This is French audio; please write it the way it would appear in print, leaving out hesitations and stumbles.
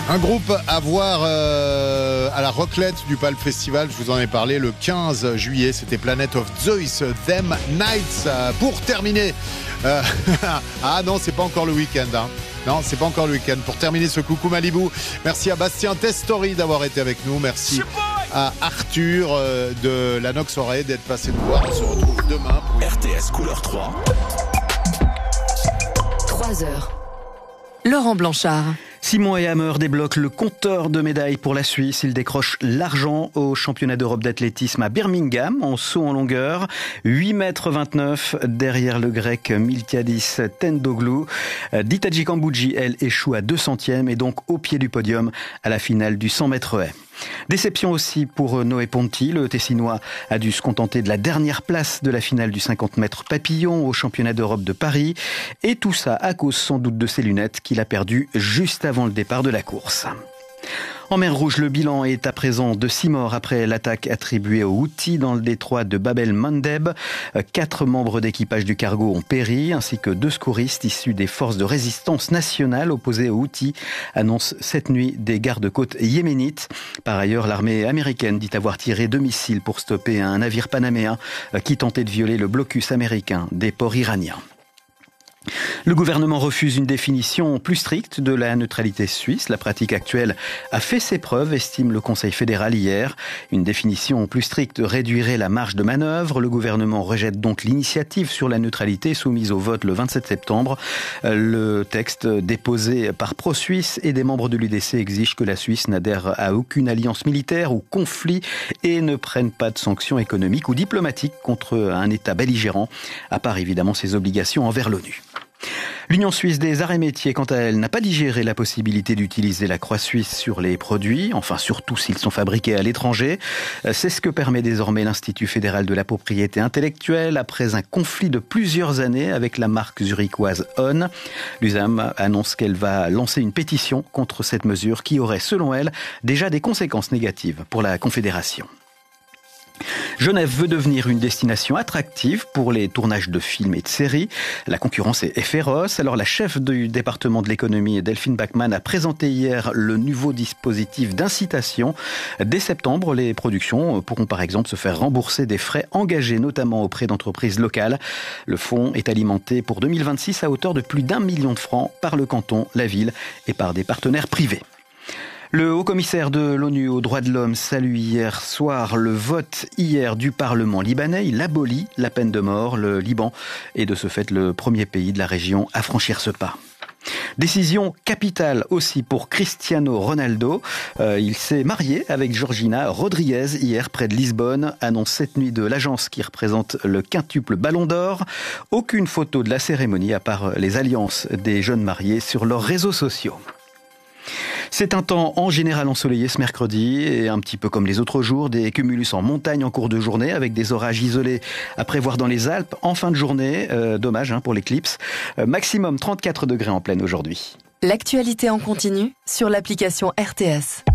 Un groupe à voir à la Rocklette du Palp Festival, je vous en ai parlé le 15 juillet, c'était Planet of Zeus, Them Nights. Pour terminer, ah non, c'est pas encore le week-end, hein. Non, c'est pas encore le week-end. Pour terminer ce Coucou Malibu, merci à Bastien Testori d'avoir été avec nous. Merci à Arthur de la Nox Oreille d'être passé nous voir. On se retrouve demain pour RTS Couleur 3. 3 heures. Laurent Blanchard. Simon Hammer débloque le compteur de médailles pour la Suisse. Il décroche l'argent au championnat d'Europe d'athlétisme à Birmingham en saut en longueur. 8,29 m derrière le grec Miltiadis Tendoglou. Ditaji Kambouji, elle, échoue à 2 centièmes et donc au pied du podium à la finale du 100 mètres haies. Déception aussi pour Noé Ponti. Le Tessinois a dû se contenter de la dernière place de la finale du 50 mètres papillon au championnat d'Europe de Paris. Et tout ça à cause sans doute de ses lunettes qu'il a perdues juste avant le départ de la course. En mer Rouge, le bilan est à présent de 6 morts après l'attaque attribuée aux Houthis dans le détroit de Bab el-Mandeb. 4 membres d'équipage du cargo ont péri, ainsi que 2 secouristes issus des forces de résistance nationale opposées aux Houthis, annonce cette nuit des gardes-côtes yéménites. Par ailleurs, l'armée américaine dit avoir tiré 2 missiles pour stopper un navire panaméen qui tentait de violer le blocus américain des ports iraniens. Le gouvernement refuse une définition plus stricte de la neutralité suisse. La pratique actuelle a fait ses preuves, estime le Conseil fédéral hier. Une définition plus stricte réduirait la marge de manœuvre. Le gouvernement rejette donc l'initiative sur la neutralité soumise au vote le 27 septembre. Le texte déposé par Pro-Suisse et des membres de l'UDC exige que la Suisse n'adhère à aucune alliance militaire ou conflit et ne prenne pas de sanctions économiques ou diplomatiques contre un État belligérant, à part évidemment ses obligations envers l'ONU. L'Union suisse des arts et métiers, quant à elle, n'a pas digéré la possibilité d'utiliser la croix suisse sur les produits, enfin surtout s'ils sont fabriqués à l'étranger. C'est ce que permet désormais l'Institut fédéral de la propriété intellectuelle après un conflit de plusieurs années avec la marque zurichoise On. L'USAM annonce qu'elle va lancer une pétition contre cette mesure qui aurait, selon elle, déjà des conséquences négatives pour la Confédération. Genève veut devenir une destination attractive pour les tournages de films et de séries. La concurrence est féroce. Alors la chef du département de l'économie, Delphine Bachmann, a présenté hier le nouveau dispositif d'incitation. Dès septembre, les productions pourront par exemple se faire rembourser des frais engagés, notamment auprès d'entreprises locales. Le fonds est alimenté pour 2026 à hauteur de plus d'1 million de francs par le canton, la ville et par des partenaires privés. Le haut-commissaire de l'ONU aux droits de l'homme salue hier soir le vote hier du Parlement libanais. Il abolit la peine de mort. Le Liban est de ce fait le premier pays de la région à franchir ce pas. Décision capitale aussi pour Cristiano Ronaldo. Il s'est marié avec Georgina Rodriguez hier près de Lisbonne, annonce cette nuit de l'agence qui représente le quintuple Ballon d'Or. Aucune photo de la cérémonie à part les alliances des jeunes mariés sur leurs réseaux sociaux. C'est un temps en général ensoleillé ce mercredi et un petit peu comme les autres jours, des cumulus en montagne en cours de journée avec des orages isolés à prévoir dans les Alpes en fin de journée. Dommage pour l'éclipse. Maximum 34 degrés en pleine aujourd'hui. L'actualité en continu sur l'application RTS.